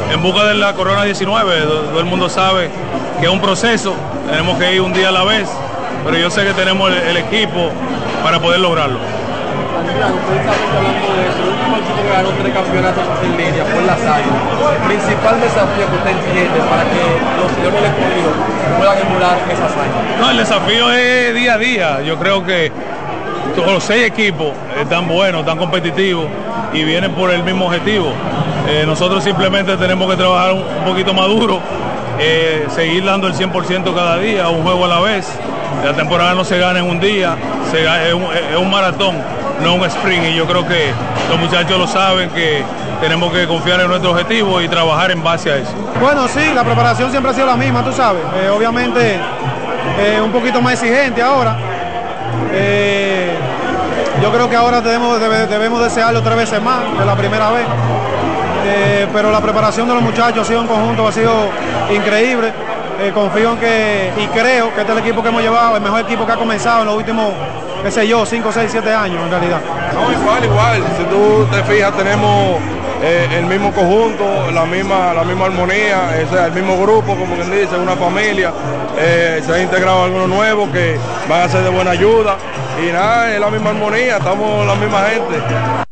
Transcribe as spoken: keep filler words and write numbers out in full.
en busca de la corona diecinueve. Todo el mundo sabe que es un proceso, tenemos que ir un día a la vez, pero yo sé que tenemos el, el equipo para poder lograrlo. Precisamente hablando de eso, el último equipo que ganó tres campeonatos en línea fue las Águilas. El principal desafío que usted entiende para que los Leones del Escogido puedan emular esas águilas. No, el desafío es día a día. Yo creo que todos los seis equipos están buenos, están competitivos y vienen por el mismo objetivo. Eh, nosotros simplemente tenemos que trabajar un, un poquito más duro, eh, seguir dando el cien por ciento cada día, un juego a la vez. La temporada no se gana en un día, se gana, es, un, es un maratón, no un sprint, y yo creo que los muchachos lo saben, que tenemos que confiar en nuestro objetivo y trabajar en base a eso. Bueno, sí, la preparación siempre ha sido la misma, tú sabes. Eh, obviamente eh, un poquito más exigente ahora. Eh, yo creo que ahora debemos, debe, debemos desearlo tres veces más de la primera vez. Eh, pero la preparación de los muchachos ha sido en conjunto, ha sido increíble. Eh, confío en que, y creo que este es el equipo que hemos llevado, el mejor equipo que ha comenzado en los últimos, qué sé yo, cinco, seis, siete años en realidad. No, igual, igual. Si tú te fijas, tenemos eh, el mismo conjunto, la misma, la misma armonía, o sea, el mismo grupo, como quien dice, una familia. Eh, se han integrado algunos nuevos que van a ser de buena ayuda. Y nada, es la misma armonía, estamos la misma gente.